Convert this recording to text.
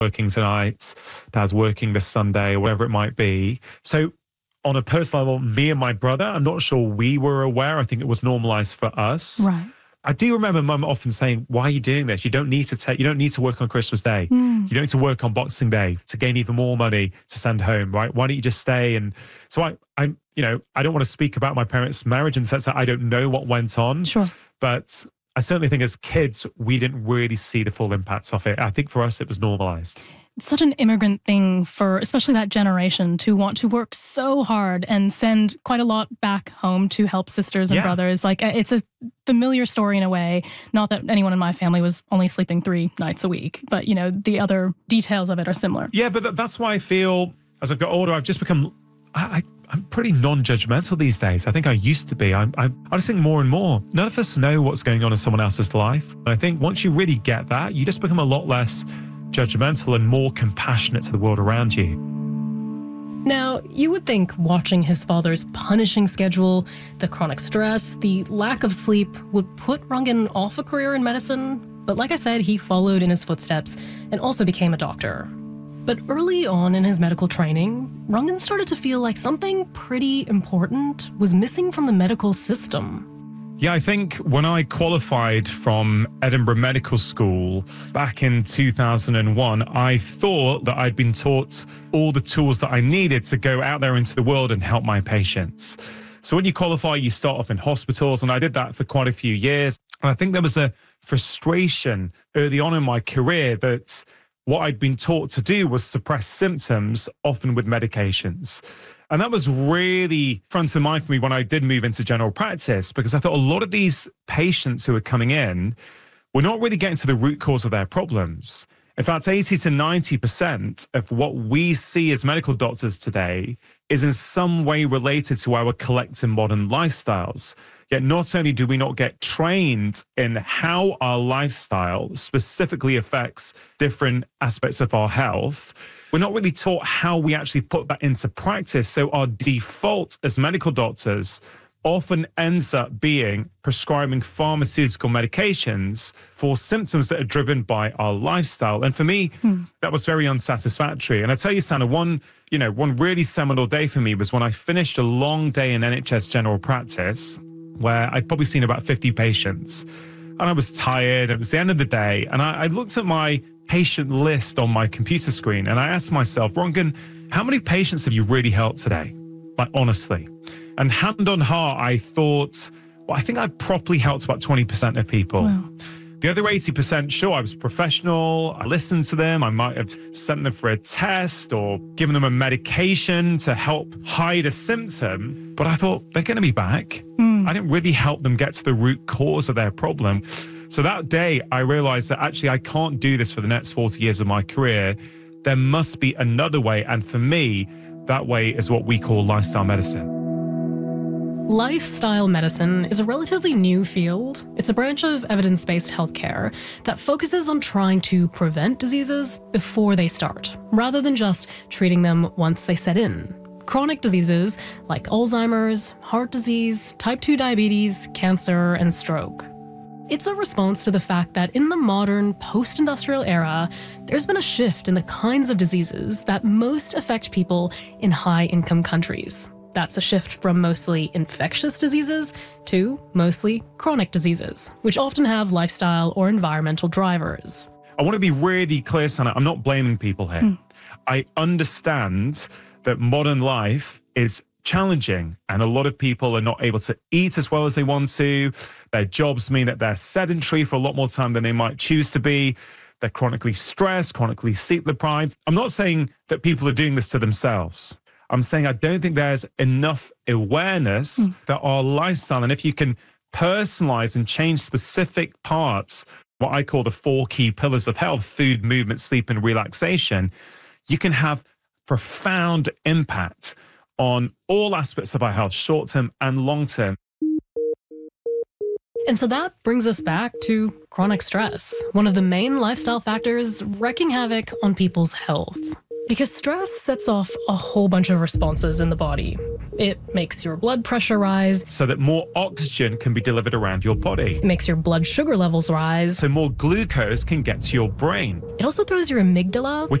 working tonight, dad's working this Sunday, or whatever it might be. So on a personal level, me and my brother, I'm not sure we were aware. I think it was normalized for us. Right. I do remember mum often saying, why are you doing this? You don't need to work on Christmas Day. You don't need to work on Boxing Day to gain even more money to send home, right? Why don't you just stay? And so I don't want to speak about my parents' marriage in the sense that I don't know what went on. Sure. But I certainly think as kids, we didn't really see the full impacts of it. I think for us, it was normalized. It's such an immigrant thing for especially that generation to want to work so hard and send quite a lot back home to help sisters and brothers. Like, it's a familiar story in a way. Not that anyone in my family was only sleeping 3 nights a week, but, the other details of it are similar. Yeah, but that's why I feel as I've got older, I've just become... I'm pretty non-judgmental these days. I think I used to be. I just think more and more. None of us know what's going on in someone else's life. And I think once you really get that, you just become a lot less judgmental and more compassionate to the world around you. Now, you would think watching his father's punishing schedule, the chronic stress, the lack of sleep would put Rangan off a career in medicine. But like I said, he followed in his footsteps and also became a doctor. But early on in his medical training, Rangan started to feel like something pretty important was missing from the medical system. Yeah, I think when I qualified from Edinburgh Medical School back in 2001, I thought that I'd been taught all the tools that I needed to go out there into the world and help my patients. So when you qualify, you start off in hospitals, and I did that for quite a few years. And I think there was a frustration early on in my career that what I'd been taught to do was suppress symptoms, often with medications. And that was really front of mind for me when I did move into general practice, because I thought a lot of these patients who were coming in were not really getting to the root cause of their problems. In fact, 80 to 90% of what we see as medical doctors today is in some way related to our collective modern lifestyles. Yet not only do we not get trained in how our lifestyle specifically affects different aspects of our health, we're not really taught how we actually put that into practice. So our default as medical doctors often ends up being prescribing pharmaceutical medications for symptoms that are driven by our lifestyle. And for me, that was very unsatisfactory. And I tell you, Sana, one really seminal day for me was when I finished a long day in NHS general practice, where I'd probably seen about 50 patients. And I was tired. It was the end of the day. And I looked at my patient list on my computer screen and I asked myself, Rangan, how many patients have you really helped today? Like, honestly. And hand on heart, I thought, well, I think I properly helped about 20% of people. Wow. The other 80%, sure, I was professional. I listened to them. I might have sent them for a test or given them a medication to help hide a symptom. But I thought, they're going to be back. I didn't really help them get to the root cause of their problem. So that day, I realized that actually I can't do this for the next 40 years of my career. There must be another way. And for me, that way is what we call lifestyle medicine. Lifestyle medicine is a relatively new field. It's a branch of evidence-based healthcare that focuses on trying to prevent diseases before they start, rather than just treating them once they set in. Chronic diseases like Alzheimer's, heart disease, type 2 diabetes, cancer, and stroke. It's a response to the fact that in the modern post-industrial era, there's been a shift in the kinds of diseases that most affect people in high-income countries. That's a shift from mostly infectious diseases to mostly chronic diseases, which often have lifestyle or environmental drivers. I want to be really clear, Sana, I'm not blaming people here. I understand that modern life is challenging and a lot of people are not able to eat as well as they want to. Their jobs mean that they're sedentary for a lot more time than they might choose to be. They're chronically stressed, chronically sleep deprived. I'm not saying that people are doing this to themselves. I'm saying I don't think there's enough awareness that our lifestyle, and if you can personalize and change specific parts, what I call the 4 key pillars of health, food, movement, sleep, and relaxation, you can have profound impact on all aspects of our health, short-term and long-term. And so that brings us back to chronic stress, one of the main lifestyle factors wreaking havoc on people's health. Because stress sets off a whole bunch of responses in the body. It makes your blood pressure rise. So that more oxygen can be delivered around your body. It makes your blood sugar levels rise. So more glucose can get to your brain. It also throws your amygdala,